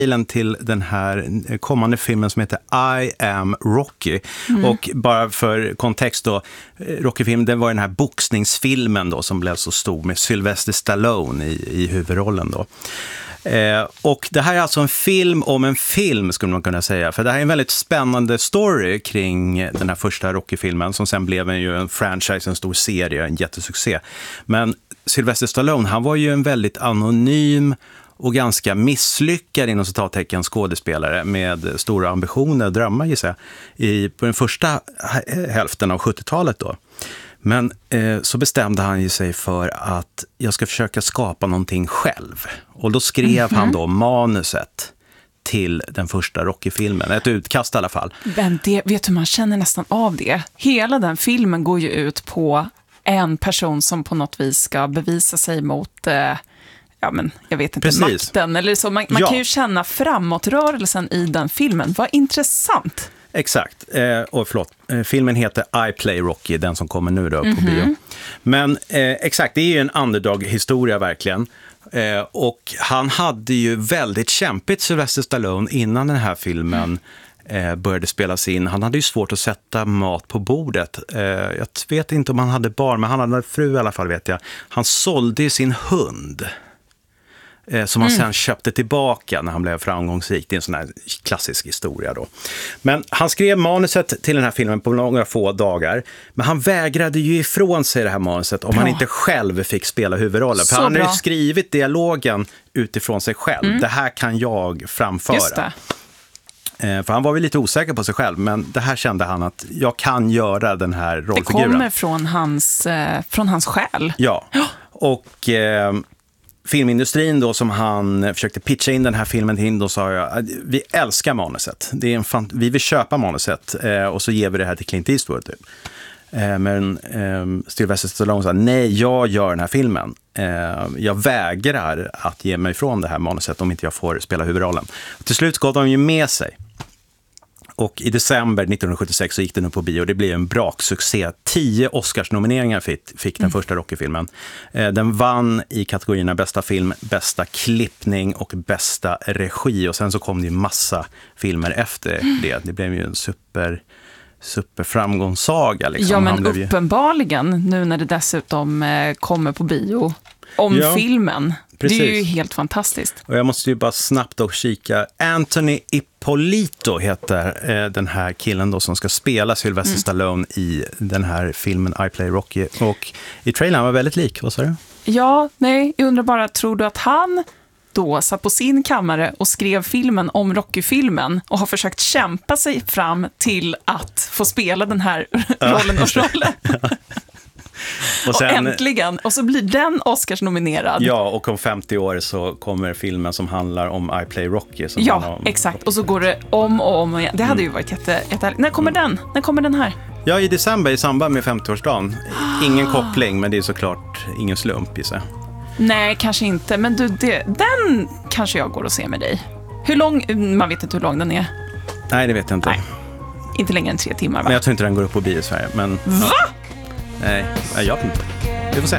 till den här kommande filmen som heter I Am Rocky. Och bara för kontext då, Rocky-film, det var den här boxningsfilmen då som blev så stor med Sylvester Stallone i huvudrollen då. Och det här är alltså en film om en film, skulle man kunna säga. För det här är en väldigt spännande story kring den här första Rocky-filmen som sen blev en franchise, en stor serie, en jättesuccé. Men Sylvester Stallone, han var ju en väldigt anonym och ganska misslyckad inom citattecken skådespelare med stora ambitioner och drömmar, gissar jag, på den första hälften av 70-talet då. Men så bestämde han ju sig för att jag ska försöka skapa någonting själv. Och då skrev han då manuset till den första Rocky-filmen. Ett utkast i alla fall. Men det, vet du, man känner nästan av det. Hela den filmen går ju ut på en person som på något vis ska bevisa sig mot... ja, men jag vet inte, precis, makten eller så. Man kan ju känna framåtrörelsen i den filmen. Vad intressant. Exakt. Och förlåt, filmen heter I Play Rocky, den som kommer nu då på bio. Men exakt, det är ju en underdog-historia verkligen. Och han hade ju väldigt kämpigt, Sylvester Stallone, innan den här filmen började spelas in. Han hade ju svårt att sätta mat på bordet. Jag vet inte om han hade barn, men han hade fru i alla fall, vet jag. Han sålde sin hund som han sen köpte tillbaka när han blev framgångsrik. Det är en sån här klassisk historia då. Men han skrev manuset till den här filmen på några få dagar. Men han vägrade ju ifrån sig det här manuset om han inte själv fick spela huvudrollen. För han har ju skrivit dialogen utifrån sig själv. Det här kan jag framföra. Just det. För han var väl lite osäker på sig själv, men det här kände han att jag kan göra den här rollfiguren. Det kommer från hans själ. Ja, och filmindustrin då som han försökte pitcha in den här filmen till, då sa jag, vi älskar manuset. Det är vi vill köpa manuset och så ger vi det här till Clint Eastwood typ. Men Sylvester Stallone sa, nej, jag gör den här filmen. Jag vägrar att ge mig från det här manuset om inte jag får spela huvudrollen. Och till slut gav de ju med sig. Och i december 1976 så gick den upp på bio. Det blev en braksuccé. 10 Oscars-nomineringar fick den första Rocky-filmen. Den vann i kategorierna bästa film, bästa klippning och bästa regi. Och sen så kom det ju massa filmer efter det. Det blev ju en superframgångssaga. Liksom. Ja, men uppenbarligen, nu när det dessutom kommer på bio om filmen. Precis. Det är ju helt fantastiskt. Och jag måste ju bara snabbt och kika. Anthony Ippolito heter den här killen då som ska spela Sylvester Stallone i den här filmen I Play Rocky. Och i trailern var väldigt lik, vad sa du? Ja, nej, jag undrar bara, tror du att han då satt på sin kammare och skrev filmen om Rocky-filmen och har försökt kämpa sig fram till att få spela den här rollen? Och äntligen, och så blir den Oscars-nominerad. Ja, och om 50 år så kommer filmen som handlar om I Play Rocky. Som exakt. Och så går det om och om igen. Det hade ju varit jättehärligt. När kommer den? När kommer den här? Ja, i december i samband med 50-årsdagen. Ingen koppling, men det är såklart ingen slump i sig. Nej, kanske inte. Men du, den kanske jag går och ser med dig. Hur lång? Man vet inte hur lång den är. Nej, det vet jag inte. Nej. Inte längre än 3 timmar, va? Men jag tror inte den går upp på bio i Sverige. Men, va? Nej, jag vet inte.